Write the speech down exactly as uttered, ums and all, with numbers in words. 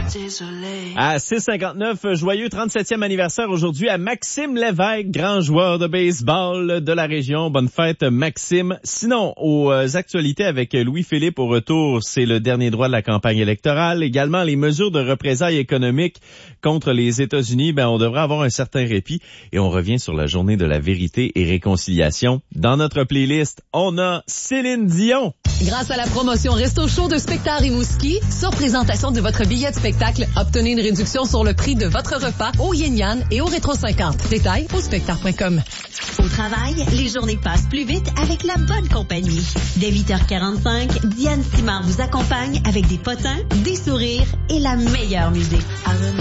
désolé. À six cinquante-neuf, joyeux trente-septième anniversaire aujourd'hui à Maxime Lévesque, grand joueur de baseball de la région. Bonne fête, Maxime. Sinon, aux actualités avec Louis-Philippe au retour, c'est le dernier droit de la campagne électorale. Également, les mesures de représailles économiques contre les États-Unis. Ben, on devrait avoir un certain répit. Et on revient sur la journée de la vérité et réconciliation. Dans notre playlist, on a Céline Dion. Grâce à la promotion Resto Show de Spectar Rimouski, sur présentation de votre billet de spectacle, obtenez une réduction sur le prix de votre repas au Yin Yang et au Rétro cinquante. Détails au spectar point com. Au travail, les journées passent plus vite avec la bonne compagnie. Dès huit heures quarante-cinq, Diane Simard vous accompagne avec des potins, des sourires et la meilleure musique.